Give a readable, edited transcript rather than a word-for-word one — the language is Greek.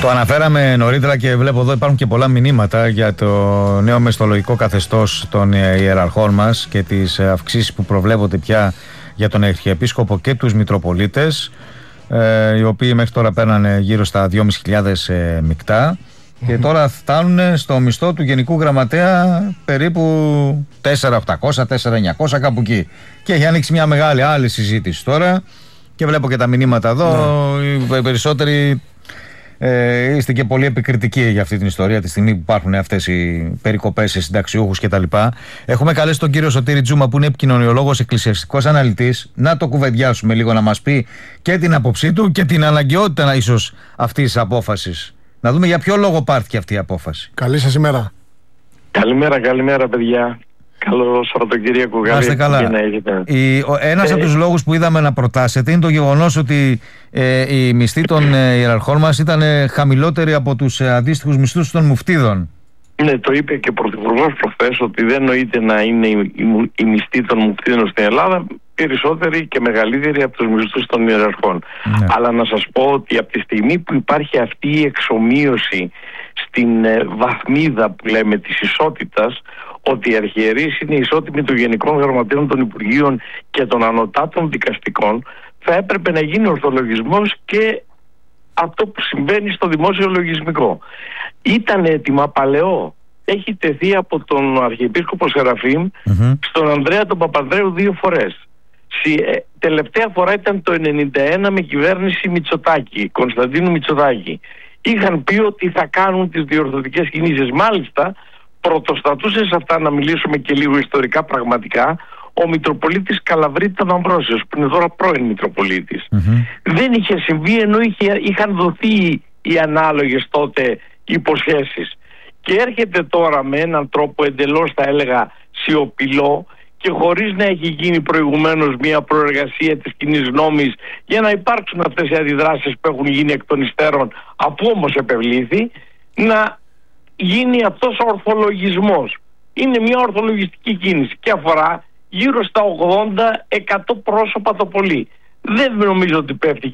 Το αναφέραμε νωρίτερα και βλέπω εδώ υπάρχουν και πολλά μηνύματα για το νέο μεσθολογικό καθεστώς των ιεραρχών μας και τις αυξήσεις που προβλέπονται πια για τον Αρχιεπίσκοπο και τους Μητροπολίτες, οι οποίοι μέχρι τώρα παίρνανε γύρω στα 2.500 μικτά και τώρα φτάνουν στο μισθό του Γενικού Γραμματέα περίπου 4.800, 4.900, κάπου εκεί. Και έχει ανοίξει μια μεγάλη άλλη συζήτηση τώρα και βλέπω και τα μηνύματα εδώ. Οι περισσότεροι είστε και πολύ επικριτικοί για αυτή την ιστορία τη στιγμή που υπάρχουν αυτές οι περικοπές σε συνταξιούχους κτλ. Έχουμε καλέσει τον κύριο Σωτήρη Τζούμα, που είναι επικοινωνιολόγος, εκκλησιαστικός αναλυτής, να το κουβεντιάσουμε λίγο, να μας πει και την άποψή του και την αναγκαιότητα ίσως αυτής της απόφασης. Να δούμε για ποιο λόγο πάρθηκε αυτή η απόφαση. Καλή σας ημέρα. Καλημέρα παιδιά. Καλό Σαββατοκύριακο. Είστε καλά. Ένας από τους λόγους που είδαμε να προτάσετε είναι το γεγονός ότι οι μισθοί των ιεραρχών μας ήταν χαμηλότεροι από τους αντίστοιχους μισθούς των μουφτίδων. Ναι, το είπε και ο Πρωθυπουργός προχθές, ότι δεν νοείται να είναι οι μισθοί των μουφτίδων στην Ελλάδα περισσότεροι και μεγαλύτεροι από τους μισθούς των ιεραρχών. Ναι. Αλλά να σας πω ότι από τη στιγμή που υπάρχει αυτή η εξομοίωση στην βαθμίδα που λέμε της ισότητας, ότι οι αρχιερείς είναι ισότιμοι των Γενικών Γραμματέων των Υπουργείων και των ανωτάτων δικαστικών, θα έπρεπε να γίνει ορθολογισμός και αυτό που συμβαίνει στο δημόσιο λογισμικό. Ήταν έτοιμα παλαιό. Έχει τεθεί από τον Αρχιεπίσκοπο Σεραφείμ στον Ανδρέα τον Παπανδρέου 2 φορές. Τελευταία φορά ήταν το 1991 με κυβέρνηση Μητσοτάκη, Κωνσταντίνου Μητσοτάκη. Είχαν πει ότι θα κάνουν τις διορθωτικές κινήσεις. Μάλιστα πρωτοστατούσε σε αυτά, να μιλήσουμε και λίγο ιστορικά πραγματικά, ο Μητροπολίτης Καλαβρίτης Αμβρόσιος, που είναι τώρα πρώην Μητροπολίτης. Δεν είχε συμβεί, ενώ είχαν δοθεί οι ανάλογες τότε υποσχέσεις. Και έρχεται τώρα με έναν τρόπο εντελώς, θα έλεγα, σιωπηλό και χωρίς να έχει γίνει προηγουμένως μια προεργασία της κοινής γνώμης για να υπάρξουν αυτές οι αντιδράσεις που έχουν γίνει εκ των υστέρων, αφού όμως επευλήθη, να γίνει αυτός ο ορθολογισμός. Είναι μια ορθολογιστική κίνηση και αφορά γύρω στα 80-100 πρόσωπα το πολύ. Δεν νομίζω ότι πέφτει